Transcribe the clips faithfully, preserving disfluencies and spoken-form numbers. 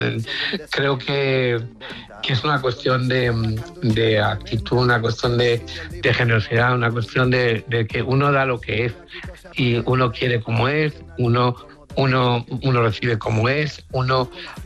Creo que, que es una cuestión de, de actitud, una cuestión de, de generosidad, una cuestión de, de que uno da lo que es y uno quiere como es, uno, uno, uno recibe como es, uno,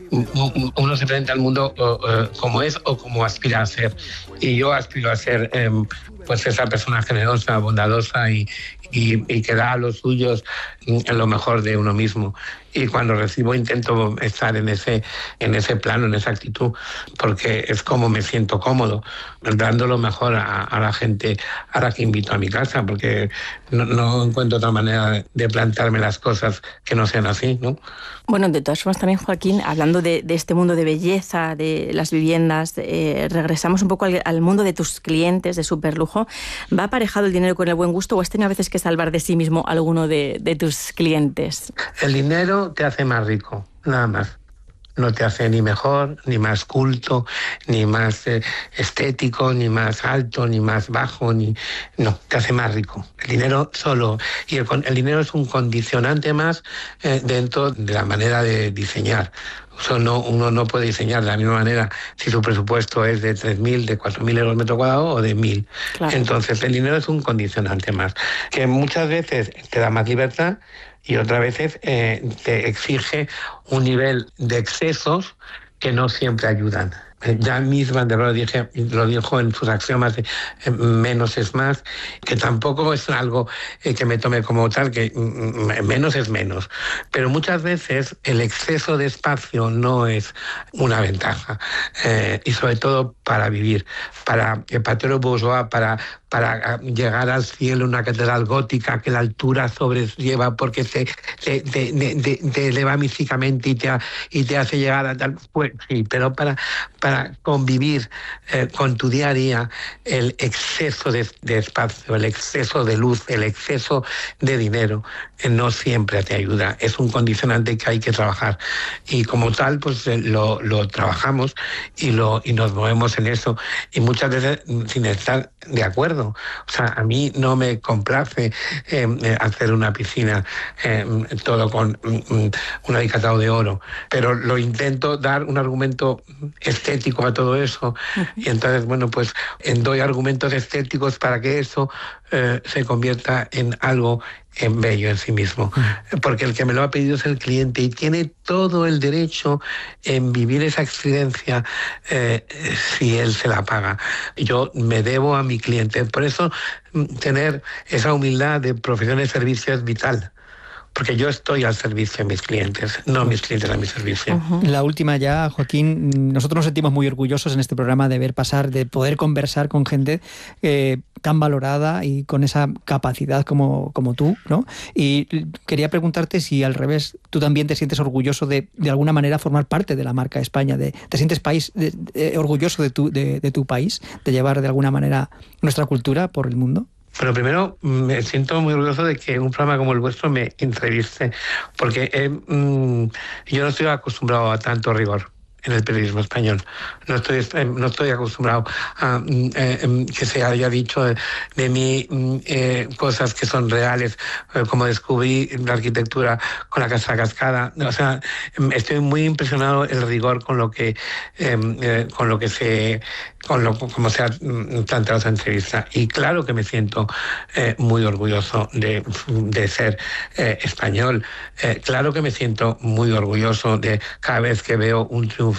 uno se presenta al mundo uh, como es o como aspira a ser. Y yo aspiro a ser um, pues esa persona generosa, bondadosa y, y, y que da a los suyos en lo mejor de uno mismo. Y cuando recibo intento estar en ese, en ese plano, en esa actitud, porque es como me siento cómodo, dando lo mejor a, a la gente a la que invito a mi casa, porque no, no encuentro otra manera de plantearme las cosas que no sean así, ¿no? Bueno, de todas formas también, Joaquín, hablando de, de este mundo de belleza, de las viviendas, eh, regresamos un poco al, al mundo de tus clientes de superlujo. ¿Va aparejado el dinero con el buen gusto o has tenido a veces que salvar de sí mismo a alguno de, de tus clientes? El dinero te hace más rico, nada más. No te hace ni mejor, ni más culto, ni más eh, estético, ni más alto, ni más bajo, ni no, te hace más rico. El dinero solo, y el, el dinero es un condicionante más eh, dentro de la manera de diseñar. O sea, no, uno no puede diseñar de la misma manera si su presupuesto es de tres mil, de cuatro mil euros metro cuadrado o de mil. Claro. Entonces el dinero es un condicionante más, que muchas veces te da más libertad y otras veces eh, te exige un nivel de excesos que no siempre ayudan. Ya misma de lo, dije, lo dijo en sus axiomas de eh, menos es más, que tampoco es algo eh, que me tome como tal, que mm, menos es menos. Pero muchas veces el exceso de espacio no es una ventaja. Eh, y sobre todo para vivir. Para el Patero Bourgeois, para, para llegar al cielo, una catedral gótica que la altura sobrelleva porque te, te, te, te, te eleva místicamente y te, y te hace llegar a tal... Pues sí, pero para... para convivir eh, con tu día a día, el exceso de, de espacio, el exceso de luz, el exceso de dinero, eh, no siempre te ayuda. Es un condicionante que hay que trabajar. Y como tal, pues eh, lo, lo trabajamos y, lo, y nos movemos en eso. Y muchas veces sin estar de acuerdo. O sea, a mí no me complace eh, hacer una piscina eh, todo con um, un alicatado de oro, pero lo intento dar un argumento estético a todo eso, uh-huh. Y entonces, bueno, pues doy argumentos estéticos para que eso eh, se convierta en algo en bello en sí mismo, uh-huh. Porque el que me lo ha pedido es el cliente y tiene todo el derecho en vivir esa experiencia eh, si él se la paga. Yo me debo a mi cliente, por eso tener esa humildad de profesión de servicio es vital. Porque yo estoy al servicio de mis clientes, no mis clientes a mi servicio. Uh-huh. La última ya, Joaquín, nosotros nos sentimos muy orgullosos en este programa de ver pasar, de poder conversar con gente eh, tan valorada y con esa capacidad como, como tú, ¿no? Y quería preguntarte si al revés, tú también te sientes orgulloso de, de alguna manera, formar parte de la marca España, de, ¿te sientes país, de, de, orgulloso de tu, de, de tu país, de llevar de alguna manera nuestra cultura por el mundo? Pero primero me siento muy orgulloso de que un programa como el vuestro me entreviste, porque eh, mmm, yo no estoy acostumbrado a tanto rigor en el periodismo español. No estoy, no estoy acostumbrado a eh, que se haya dicho de, de mí eh, cosas que son reales, eh, como descubrí la arquitectura con la Casa Cascada. O sea, estoy muy impresionado el rigor con lo que, eh, eh, con lo que se... con lo como se ha planteado esa entrevista. Y claro que me siento eh, muy orgulloso de, de ser eh, español. Eh, claro que me siento muy orgulloso de cada vez que veo un triunfo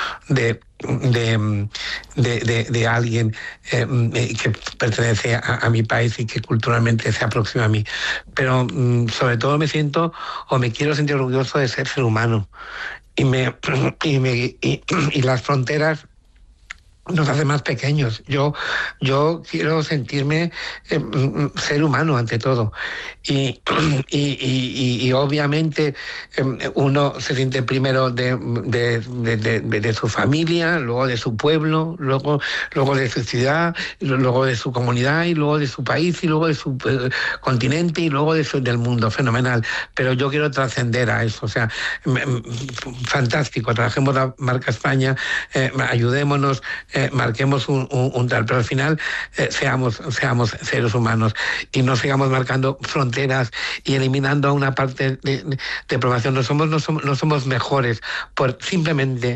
de De, de, de, de alguien eh, que pertenece a, a mi país y que culturalmente se aproxima a mí. Pero mm, sobre todo me siento o me quiero sentir orgulloso de ser ser humano. Y, me, y, me, y, y las fronteras nos hace más pequeños. Yo, yo quiero sentirme eh, ser humano ante todo. Y, y, y, y obviamente eh, uno se siente primero de, de, de, de, de su familia, luego de su pueblo, luego, luego de su ciudad, luego de su comunidad, y luego de su país, y luego de su eh, continente, y luego de su, del mundo. Fenomenal. Pero yo quiero trascender a eso. O sea, fantástico. Trabajemos la marca España, eh, ayudémonos eh, marquemos un, un, un tal, pero al final eh, seamos, seamos seres humanos y no sigamos marcando fronteras y eliminando a una parte de, de, de población. No somos, no somos, no somos mejores por simplemente